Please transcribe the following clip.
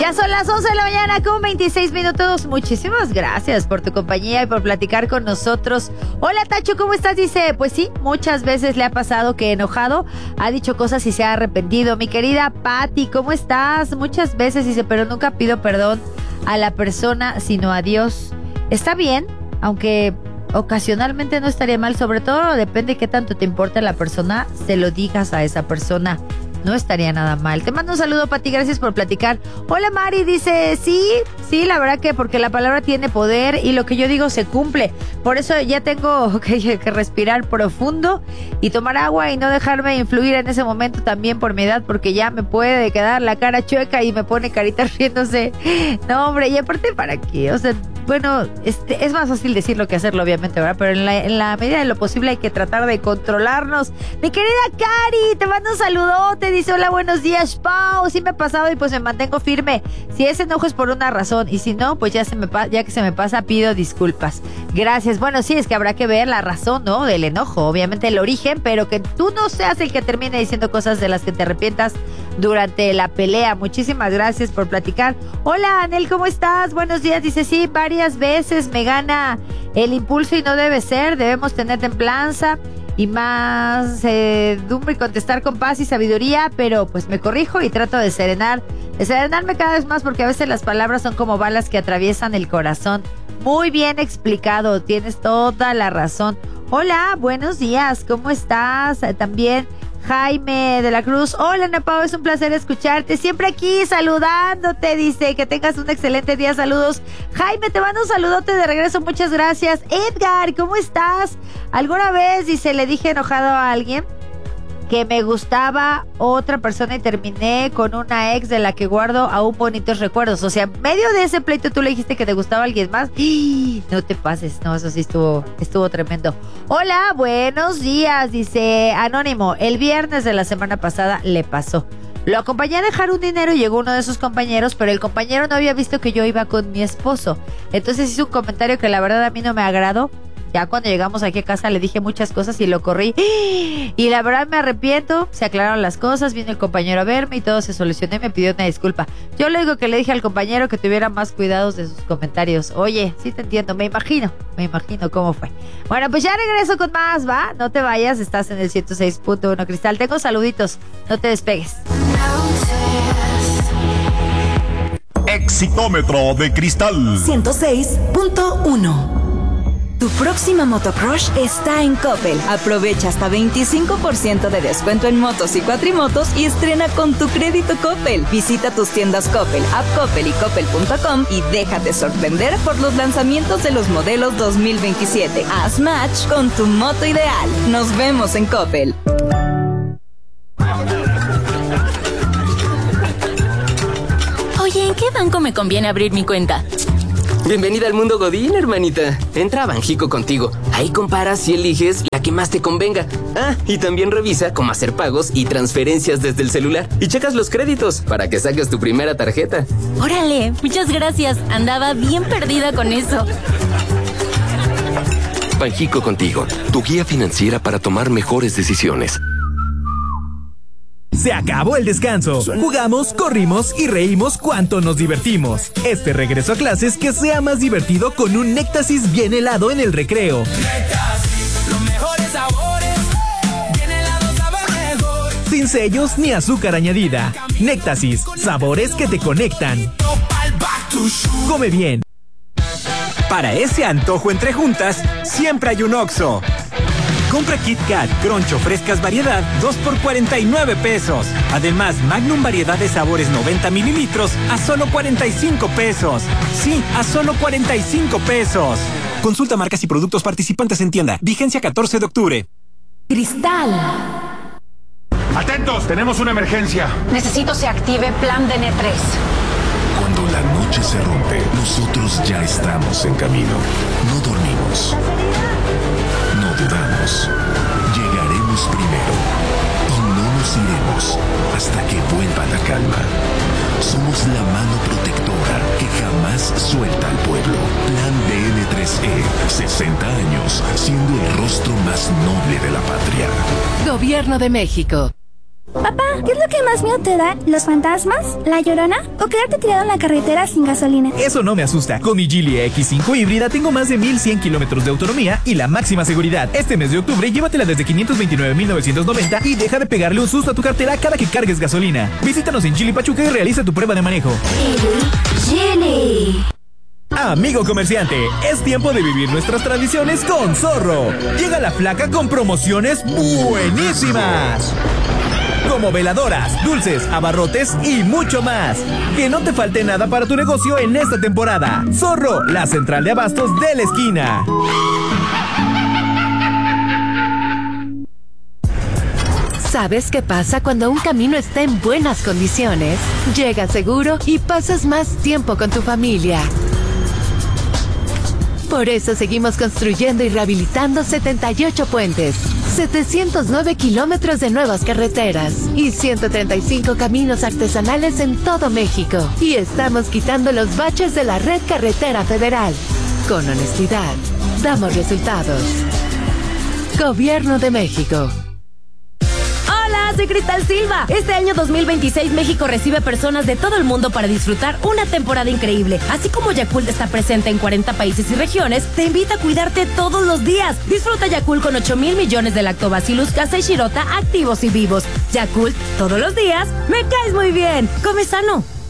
Ya son las 11 de la mañana con 26 minutos. Muchísimas gracias por tu compañía y por platicar con nosotros. Hola, Tacho, ¿cómo estás? Dice, pues sí, muchas veces le ha pasado que enojado ha dicho cosas y se ha arrepentido. Mi querida Patti, ¿cómo estás? Muchas veces dice, pero nunca pido perdón a la persona, sino a Dios. Está bien, aunque ocasionalmente no estaría mal. Sobre todo depende de qué tanto te importa la persona, se lo digas a esa persona. No estaría nada mal. Te mando un saludo, Pati, gracias por platicar. Hola, Mari, dice, sí, la verdad que porque la palabra tiene poder y lo que yo digo se cumple. Por eso ya tengo que respirar profundo y tomar agua y no dejarme influir en ese momento también por mi edad, porque ya me puede quedar la cara chueca y me pone carita riéndose. No, hombre, y aparte, ¿para qué? O sea, bueno, es más fácil decirlo que hacerlo, obviamente, ¿verdad? Pero en la medida de lo posible hay que tratar de controlarnos. Mi querida Cari, te mando un saludote. Dice, hola, buenos días, Pau. Sí me ha pasado y pues me mantengo firme. Si ese enojo es por una razón y si no, pues ya que se me pasa, pido disculpas. Gracias. Bueno, sí, es que habrá que ver la razón, ¿no? Del enojo, obviamente el origen, pero que tú no seas el que termine diciendo cosas de las que te arrepientas durante la pelea. Muchísimas gracias por platicar. Hola, Anel, ¿cómo estás? Buenos días. Dice, sí, varias veces me gana el impulso y no debe ser. Debemos tener templanza y más dumbre y contestar con paz y sabiduría, pero pues me corrijo y trato de serenarme cada vez más, porque a veces las palabras son como balas que atraviesan el corazón. Muy bien explicado, tienes toda la razón. Hola, buenos días, ¿cómo estás? También Jaime de la Cruz. Hola, Ana Pau, es un placer escucharte. Siempre aquí saludándote, dice, que tengas un excelente día. Saludos. Jaime, te mando un saludote de regreso, muchas gracias. Edgar, ¿cómo estás? ¿Alguna vez, dice, le dije enojado a alguien que me gustaba otra persona y terminé con una ex de la que guardo aún bonitos recuerdos? O sea, en medio de ese pleito tú le dijiste que te gustaba alguien más. No te pases, no, eso sí estuvo tremendo. Hola, buenos días, dice Anónimo. El viernes de la semana pasada le pasó. Lo acompañé a dejar un dinero y llegó uno de sus compañeros, pero el compañero no había visto que yo iba con mi esposo. Entonces hizo un comentario que la verdad a mí no me agradó. Ya cuando llegamos aquí a casa le dije muchas cosas y lo corrí. Y la verdad me arrepiento. Se aclararon las cosas, vino el compañero a verme y todo se solucionó y me pidió una disculpa. Yo lo único que le dije al compañero que tuviera más cuidados de sus comentarios. Oye, sí te entiendo, me imagino cómo fue. Bueno, pues ya regreso con más, ¿va? No te vayas, estás en el 106.1 Cristal. Tengo saluditos, no te despegues. Exitómetro de Cristal 106.1. Tu próxima motocrush está en Coppel. Aprovecha hasta 25% de descuento en motos y cuatrimotos y estrena con tu crédito Coppel. Visita tus tiendas Coppel, App Coppel y Coppel.com y déjate sorprender por los lanzamientos de los modelos 2027. Haz match con tu moto ideal. Nos vemos en Coppel. Oye, ¿en qué banco me conviene abrir mi cuenta? Bienvenida al mundo Godín, hermanita. Entra a Banjico Contigo. Ahí comparas y eliges la que más te convenga. Ah, y también revisa cómo hacer pagos y transferencias desde el celular. Y checas los créditos para que saques tu primera tarjeta. Órale, muchas gracias. Andaba bien perdida con eso. Banjico Contigo, tu guía financiera para tomar mejores decisiones. Se acabó el descanso. Jugamos, corrimos y reímos cuanto nos divertimos. Este regreso a clases que sea más divertido con un Néctasis bien helado en el recreo. Néctasis, los mejores sabores. Bien helado sabe mejor. Sin sellos ni azúcar añadida. Néctasis, sabores que te conectan. Come bien. Para ese antojo entre juntas, siempre hay un Oxxo. Compra Kit Kat, Crunch o frescas variedad, 2 por 49 pesos. Además, Magnum variedad de sabores 90 mililitros a solo 45 pesos. Sí, a solo 45 pesos. Consulta marcas y productos participantes en tienda. Vigencia 14 de octubre. Cristal. ¡Atentos! ¡Tenemos una emergencia! Necesito se active plan DN3. Cuando la noche se rompe, nosotros ya estamos en camino. No dormimos. No dudamos. Llegaremos primero. Y no nos iremos hasta que vuelva la calma. Somos la mano protectora que jamás suelta al pueblo. Plan DN3E. 60 años siendo el rostro más noble de la patria. Gobierno de México. Papá, ¿qué es lo que más miedo te da? ¿Los fantasmas? ¿La llorona? ¿O quedarte tirado en la carretera sin gasolina? Eso no me asusta. Con mi Geely X5 híbrida tengo más de 1100 kilómetros de autonomía y la máxima seguridad. Este mes de octubre llévatela desde 529,990 y deja de pegarle un susto a tu cartera cada que cargues gasolina. Visítanos en Chili Pachuca y realiza tu prueba de manejo. Geely. Amigo comerciante, es tiempo de vivir nuestras tradiciones con Zorro. Llega la flaca con promociones buenísimas, como veladoras, dulces, abarrotes y mucho más. Que no te falte nada para tu negocio en esta temporada. Zorro, la central de abastos de la esquina. ¿Sabes qué pasa cuando un camino está en buenas condiciones? Llegas seguro y pasas más tiempo con tu familia. Por eso seguimos construyendo y rehabilitando 78 puentes, 709 kilómetros de nuevas carreteras y 135 caminos artesanales en todo México. Y estamos quitando los baches de la red carretera federal. Con honestidad, damos resultados. Gobierno de México. Hola, soy Cristal Silva. Este año 2026 México recibe personas de todo el mundo para disfrutar una temporada increíble. Así como Yakult está presente en 40 países y regiones, te invita a cuidarte todos los días. Disfruta Yakult con 8,000 millones de Lactobacillus casei shirota activos y vivos. Yakult, todos los días, me caes muy bien. Come sano.